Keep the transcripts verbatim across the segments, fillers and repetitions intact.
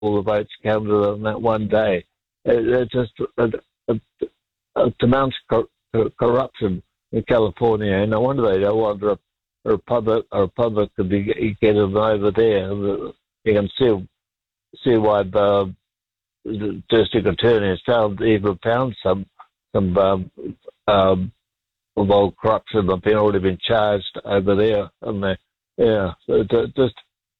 all the votes counted on that one day. It, it's just it, it, it amounts to corruption in California, and no wonder they don't want a, a republic a republic to be getting over there. You can see see why the, the district attorney has found even found some some um, um, of all corruption have been already been charged over there, and they, yeah, so it, it just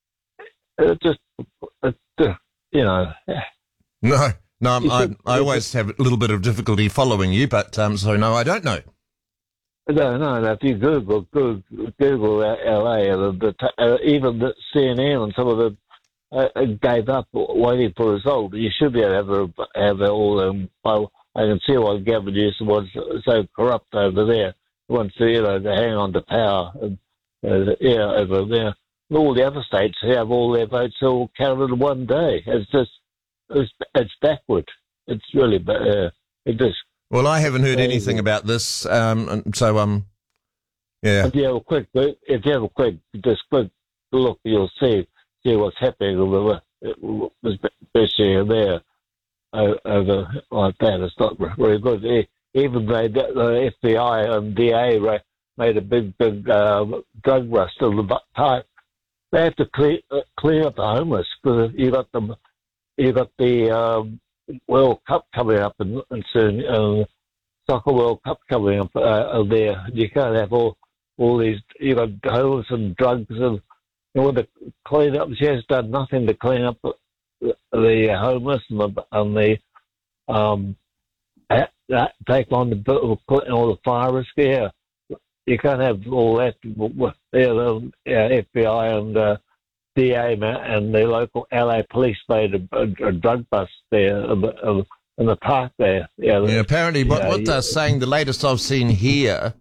it just it, you know. No, no, I'm, I I always have a little bit of difficulty following you, but um, so no, I don't know. No, no, no. If you Google Google, Google L A, uh, the, uh, even the C N N and some of the uh, gave up waiting for results. You should be able to have, have all them. Um, I can see why Gavin Newsom was so corrupt over there. He wants to, you know, to hang on to power. And, uh, yeah, over there. All the other states have all their votes all counted in one day. It's just, it's, it's backward. It's really, uh, it just. Well, I haven't heard anything about this, um, and so um, yeah. If you have a quick, if you have a quick, just quick look, you'll see see what's happening with especially there over like that. It's not very good. Even they, the F B I and D A made a big, big uh, drug bust of the type. They have to clear clear up the homeless because you got them, you got the. Um, World Cup coming up and, and soon, uh, Soccer World Cup coming up uh, there. You can't have all all these, you know, homeless and drugs and you want to clean up. She has done nothing to clean up the, the homeless and the, and the um, that, that take on the all the fire risk. Yeah, you can't have all that. Yeah, the yeah, F B I and uh, D A and the local L A police made a, a, a drug bust there in the, in the park there. Yeah, yeah apparently what, yeah, what they're yeah. saying, the latest I've seen here,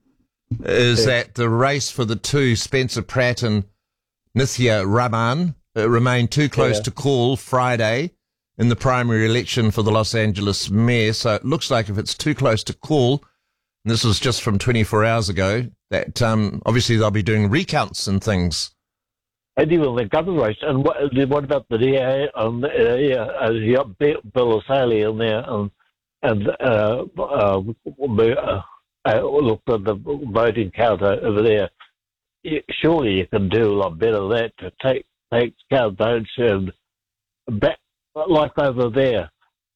is yeah. that the race for the two, Spencer Pratt and Nithya Raman, uh, remain too close yeah. to call Friday in the primary election for the Los Angeles mayor. So it looks like if it's too close to call, and this was just from twenty-four hours ago, that um, obviously they'll be doing recounts and things. And even the government race. And what, what about the D A? Um, uh, yeah, uh, you got Bill O'Reilly in there, and and uh, uh, uh, uh, looked at the voting count over there. You, surely you can do a lot better than that to take take count votes and back, like over there,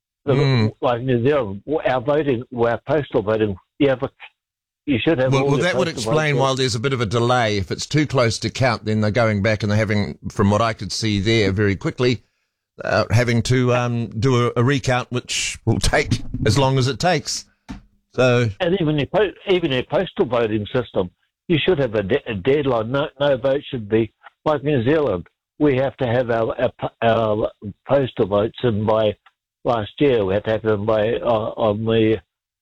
Mm. like New Zealand. Our voting, our postal voting, you have a You should have. Well, all well your that would postal explain votes. why there's a bit of a delay. If it's too close to count, then they're going back and they're having, from what I could see there very quickly, uh, having to um, do a, a recount, which will take as long as it takes. So, and even your po- even your postal voting system, you should have a, de- a deadline. No, no vote should be like New Zealand. We have to have our, our, our postal votes in by last year. We had to have them by uh, on the.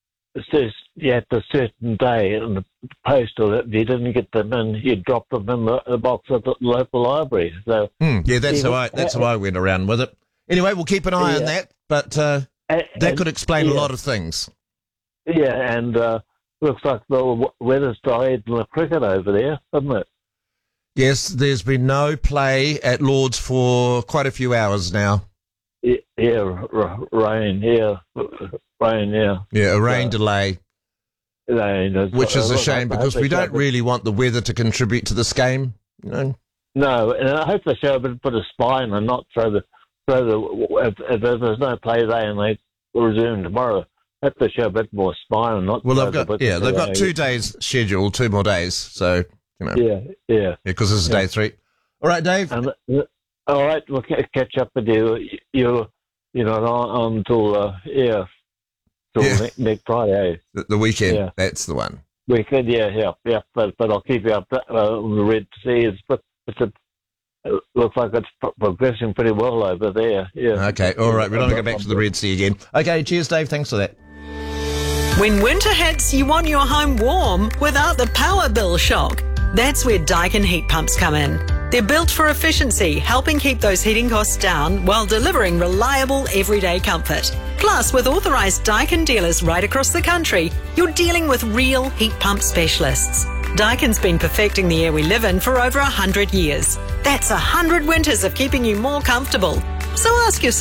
You had a certain day in the postal. If you didn't get them in, you drop them in the, the box at the local library. So hmm, yeah, that's even, how I that's how I went around with it. Anyway, we'll keep an eye yeah. on that, but uh, and, that and, could explain yeah. a lot of things. Yeah, and uh, looks like the weather's died in the cricket over there, doesn't it? Yes, there's been no play at Lord's for quite a few hours now. Yeah, yeah r- rain, yeah, rain, yeah. Yeah, a rain uh, delay. Rain, Which is a I shame hope because they we don't show- really want the weather to contribute to this game. You know? No, and I hope they show a bit, bit of spine and not throw the throw the if, if there's no play today and they resume tomorrow. I hope they show a bit more spine and not. Well, throw they've the got bit yeah, they've got today. two days scheduled, two more days. So you know, Yeah, yeah. because this is Yeah. day three. All right, Dave. And uh, all right, we'll ca- catch up with you. You, you know, on, until uh, yeah, till Yeah. next, next Friday. The, the weekend. Yeah. That's the one. Weekend, yeah, yeah, yeah. But but I'll keep you up uh, on the Red Sea. It's but it's a, it looks like it's pro- progressing pretty well over there. Yeah. Okay. All right. We don't want to go back to the Red Sea again. Okay. Cheers, Dave. Thanks for that. When winter hits, you want your home warm without the power bill shock. That's where Daikin heat pumps come in. They're built for efficiency, helping keep those heating costs down while delivering reliable everyday comfort. Plus, with authorised Daikin dealers right across the country, you're dealing with real heat pump specialists. Daikin's been perfecting the air we live in for over one hundred years. That's one hundred winters of keeping you more comfortable. So ask yourself,